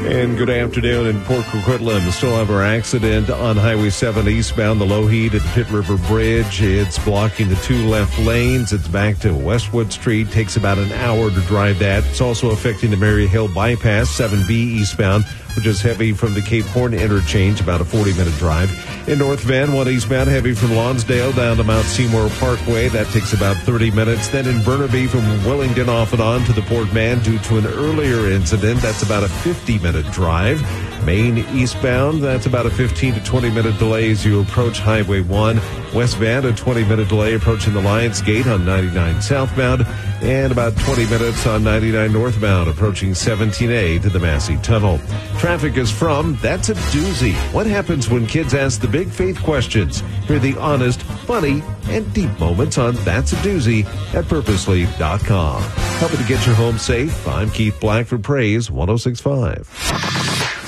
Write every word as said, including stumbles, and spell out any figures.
And good afternoon in Port Coquitlam. Still have our accident on Highway seven eastbound, the low heat at the Pitt River Bridge. It's blocking the two left lanes. It's back to Westwood Street. Takes about an hour to drive that. It's also affecting the Mary Hill bypass, seven B eastbound, which is heavy from the Cape Horn interchange, about a forty-minute drive. In North Van, one eastbound, heavy from Lonsdale down to Mount Seymour Parkway. That takes about thirty minutes. Then in Burnaby from Wellington off and on to the Port Mann due to an earlier incident. That's about a fifty-minute drive. Main eastbound, that's about a fifteen to twenty minute delay as you approach Highway one. West Van, a twenty minute delay approaching the Lions Gate on ninety-nine southbound. And about twenty minutes on ninety-nine northbound approaching seventeen A to the Massey Tunnel. Traffic is from That's a Doozy. What happens when kids ask the big faith questions? Hear the honest, funny, and deep moments on That's a Doozy at purposely dot com. Helping to get your home safe, I'm Keith Black for Praise one oh six point five.